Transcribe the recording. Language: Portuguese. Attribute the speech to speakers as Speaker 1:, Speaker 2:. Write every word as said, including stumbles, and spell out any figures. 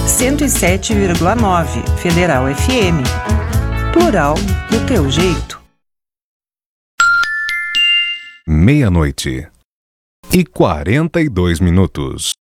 Speaker 1: cento e sete vírgula nove Federal F M. Plural do teu jeito.
Speaker 2: Meia-noite e quarenta e dois minutos.